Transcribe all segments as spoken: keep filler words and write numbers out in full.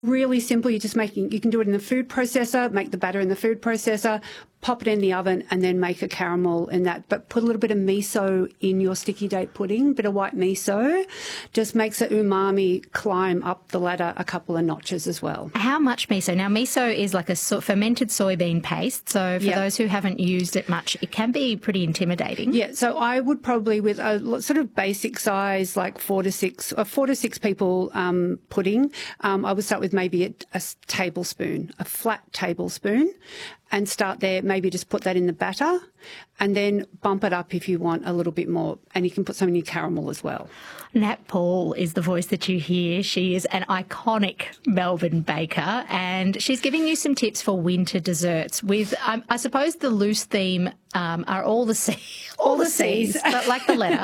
Really simple. You're just making, you can do it in the food processor, make the batter in the food processor, pop it in the oven and then make a caramel in that. But put a little bit of miso in your sticky date pudding, bit of white miso, just makes the umami climb up the ladder a couple of notches as well. How much miso? Now, miso is like a so- fermented soybean paste. So for Yep. those who haven't used it much, it can be pretty intimidating. Yeah, so I would probably, with a sort of basic size, like four to six, uh, four to six people um, pudding, um, I would start with maybe a, a tablespoon, a flat tablespoon, and start there. Maybe just put that in the batter, and then bump it up if you want a little bit more. And you can put some in your caramel as well. Nat Paul is the voice that you hear. She is an iconic Melbourne baker, and she's giving you some tips for winter desserts. With, um, I suppose, the loose theme um, are all the sea, all, All the the seas, seas. but like the letter.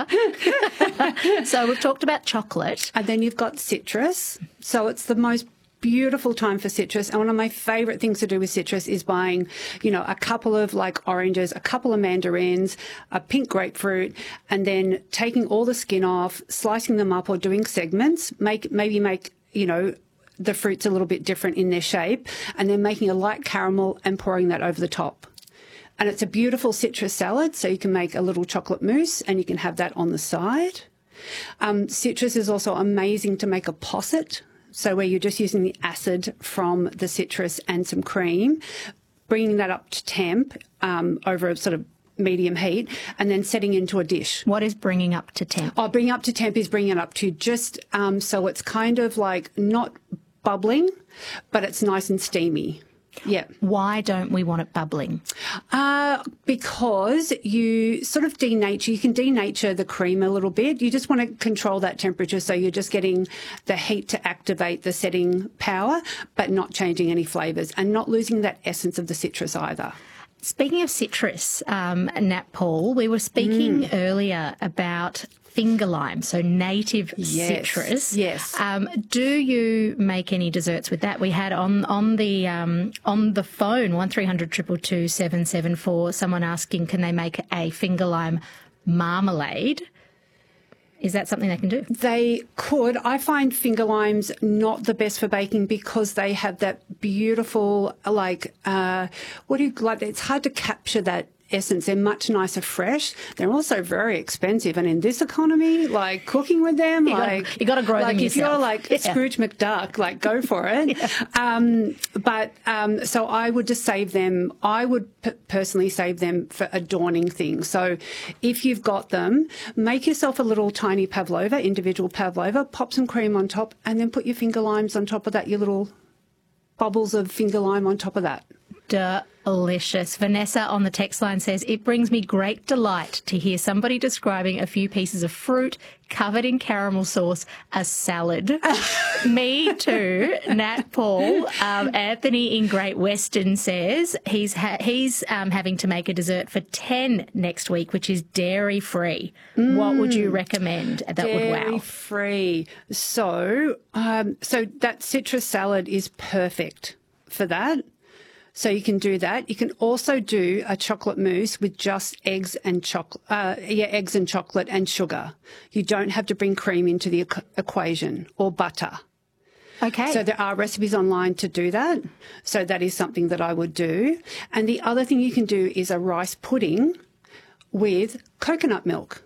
So we've talked about chocolate. And then you've got citrus. So it's the most beautiful time for citrus. And one of my favourite things to do with citrus is buying, you know, a couple of like oranges, a couple of mandarins, a pink grapefruit, and then taking all the skin off, slicing them up or doing segments, make maybe make, you know, the fruits a little bit different in their shape, and then making a light caramel and pouring that over the top. And it's a beautiful citrus salad, so you can make a little chocolate mousse and you can have that on the side. Um, citrus is also amazing to make a posset, so where you're just using the acid from the citrus and some cream, bringing that up to temp um, over a sort of medium heat, and then setting into a dish. What is bringing up to temp? Oh, bringing up to temp is bringing it up to just um, so it's kind of like not bubbling, but it's nice and steamy. Yeah. Why don't we want it bubbling? Uh, because you sort of denature, you can denature the cream a little bit. You just want to control that temperature so you're just getting the heat to activate the setting power, but not changing any flavours and not losing that essence of the citrus either. Speaking of citrus, um, Nat Paul, we were speaking mm. earlier about finger lime, so native yes. citrus. Yes. Um, do you make any desserts with that? We had on on the um, on the phone one three hundred two two two seven seven four someone asking, can they make a finger lime marmalade? Is that something they can do? They could. I find finger limes not the best for baking because they have that beautiful, like, uh, what do you like? It's hard to capture that essence. They're much nicer fresh. They're also very expensive, and in this economy, like cooking with them, you like gotta, you got to grow like them if yourself. you're like yeah. Scrooge McDuck, like go for it. yeah. um, but um, so I would just save them. I would p- personally save them for adorning things. So if you've got them, make yourself a little tiny pavlova, individual pavlova, pop some cream on top, and then put your finger limes on top of that. Your little bubbles of finger lime on top of that. Delicious. Vanessa on the text line says, it brings me great delight to hear somebody describing a few pieces of fruit covered in caramel sauce as salad. Me too. Nat Paul. Um, Anthony in Great Western says he's ha- he's um, having to make a dessert for ten next week, which is dairy free. Mm. What would you recommend? That dairy would wow. Dairy free. So, um, so that citrus salad is perfect for that. So you can do that. You can also do a chocolate mousse with just eggs and chocolate, uh, yeah, eggs and chocolate and sugar. You don't have to bring cream into the equ- equation or butter. Okay. So there are recipes online to do that. So that is something that I would do. And the other thing you can do is a rice pudding with coconut milk,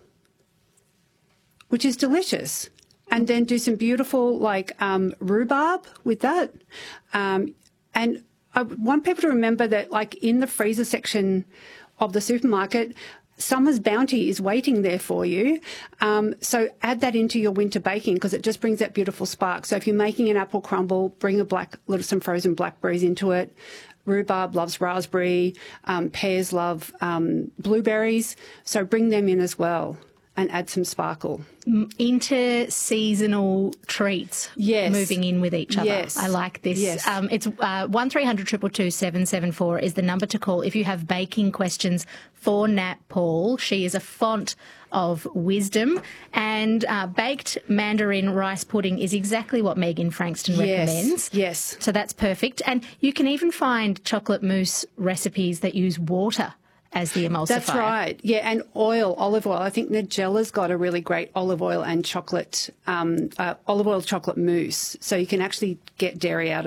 which is delicious. And then do some beautiful like um, rhubarb with that. Um, and I want people to remember that, like, in the freezer section of the supermarket, summer's bounty is waiting there for you. Um, so add that into your winter baking because it just brings that beautiful spark. So if you're making an apple crumble, bring a black, little some frozen blackberries into it. Rhubarb loves raspberry. Um, pears love um, blueberries. So bring them in as well and add some sparkle. Inter-seasonal treats yes. moving in with each other. Yes. I like this. Yes. Um, it's uh, one three hundred two two two seven seven four is the number to call if you have baking questions for Nat Paul. She is a font of wisdom, and uh, baked mandarin rice pudding is exactly what Megan Frankston yes. recommends. Yes. So that's perfect. And you can even find chocolate mousse recipes that use water as the emulsifier. That's right. Yeah, and oil, olive oil. I think Nigella's got a really great olive oil and chocolate, um, uh, olive oil chocolate mousse. So you can actually get dairy out of